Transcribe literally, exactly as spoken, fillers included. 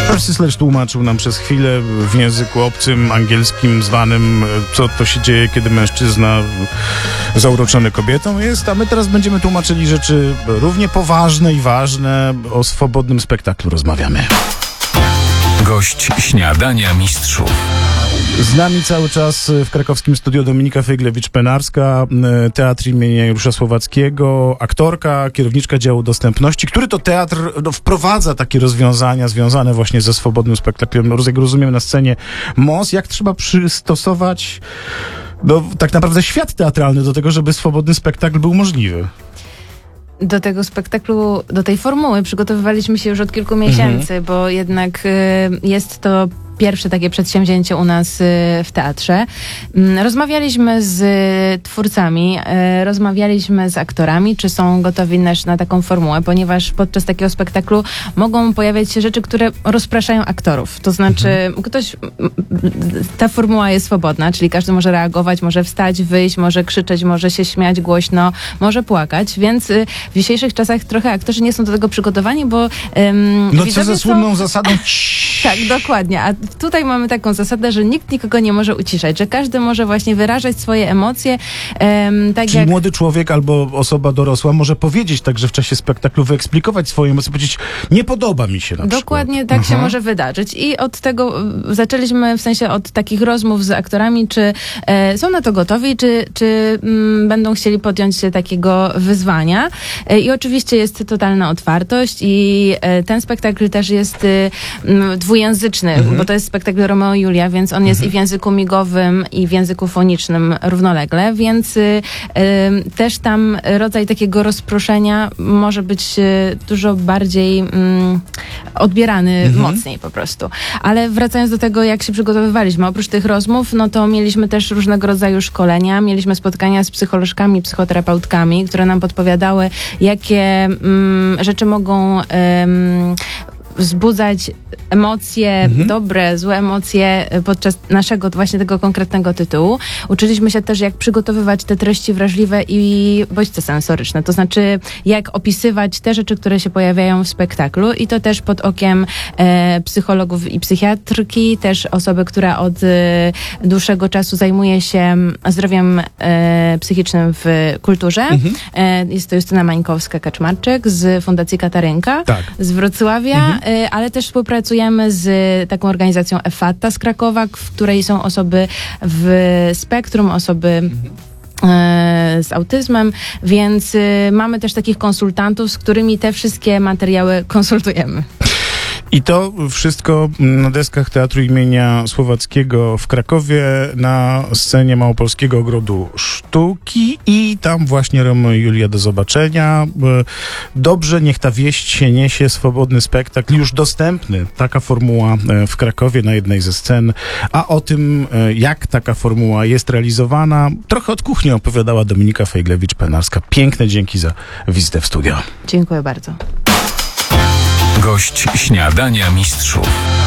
Persislerz tłumaczył nam przez chwilę w języku obcym, angielskim, zwanym, co to się dzieje, kiedy mężczyzna zauroczony kobietą jest, a my teraz będziemy tłumaczyli rzeczy równie poważne i ważne. O swobodnym spektaklu rozmawiamy. Gość Śniadania Mistrzów. Z nami cały czas w krakowskim studiu Dominika Fejglewicz-Penarska, Teatr imienia Juliusza Słowackiego, aktorka, kierowniczka działu dostępności, który to teatr no, wprowadza takie rozwiązania związane właśnie ze swobodnym spektaklem. Jak rozumiem, na scenie M O S, jak trzeba przystosować no, tak naprawdę świat teatralny do tego, żeby swobodny spektakl był możliwy. Do tego spektaklu, do tej formuły przygotowywaliśmy się już od kilku miesięcy, mhm. bo jednak y, jest to pierwsze takie przedsięwzięcie u nas y, w teatrze. Y, rozmawialiśmy z y, twórcami, y, rozmawialiśmy z aktorami, czy są gotowi też na taką formułę, ponieważ podczas takiego spektaklu mogą pojawiać się rzeczy, które rozpraszają aktorów. To znaczy, mhm. ktoś, ta formuła jest swobodna, czyli każdy może reagować, może wstać, wyjść, może krzyczeć, może się śmiać głośno, może płakać, więc y, w dzisiejszych czasach trochę aktorzy nie są do tego przygotowani, bo um, no co ze słynną są... zasadą tak, dokładnie. A tutaj mamy taką zasadę, że nikt nikogo nie może uciszać, że każdy może właśnie wyrażać swoje emocje. Um, tak Czyli jak... młody człowiek albo osoba dorosła może powiedzieć także w czasie spektaklu, wyeksplikować swoje emocje, powiedzieć, nie podoba mi się na przykład. Dokładnie tak Aha. się może wydarzyć. I od tego zaczęliśmy, w sensie od takich rozmów z aktorami, czy e, są na to gotowi, czy, czy m, będą chcieli podjąć się takiego wyzwania. E, I oczywiście jest totalna otwartość i e, ten spektakl też jest e, m, dwujęzyczny, mhm. bo to jest spektakl Romeo i Julia, więc on jest mhm. i w języku migowym, i w języku fonicznym równolegle, więc y, y, też tam rodzaj takiego rozproszenia może być y, dużo bardziej y, odbierany mhm. mocniej po prostu. Ale wracając do tego, jak się przygotowywaliśmy, oprócz tych rozmów, no to mieliśmy też różnego rodzaju szkolenia, mieliśmy spotkania z psycholożkami, psychoterapeutkami, które nam podpowiadały, jakie y, rzeczy mogą y, wzbudzać emocje, mhm. dobre, złe emocje podczas naszego właśnie tego konkretnego tytułu. Uczyliśmy się też, jak przygotowywać te treści wrażliwe i bodźce sensoryczne, to znaczy jak opisywać te rzeczy, które się pojawiają w spektaklu i to też pod okiem e, psychologów i psychiatrki, też osoby, która od e, dłuższego czasu zajmuje się zdrowiem e, psychicznym w kulturze. Mhm. E, jest to Justyna Mańkowska-Kaczmarczyk z Fundacji Katarynka tak. z Wrocławia, mhm. e, ale też współpracujemy z taką organizacją EFATA z Krakowa, w której są osoby w spektrum, osoby mhm. z autyzmem, więc mamy też takich konsultantów, z którymi te wszystkie materiały konsultujemy. I to wszystko na deskach Teatru imienia Słowackiego w Krakowie, na scenie Małopolskiego Ogrodu Sztuki i tam właśnie Romeo i Julia do zobaczenia. Dobrze, niech ta wieść się niesie, swobodny spektakl, już dostępny. Taka formuła w Krakowie na jednej ze scen. A o tym, jak taka formuła jest realizowana, trochę od kuchni opowiadała Dominika Fejglewicz-Penarska. Piękne dzięki za wizytę w studio. Dziękuję bardzo. Gość Śniadania Mistrzów.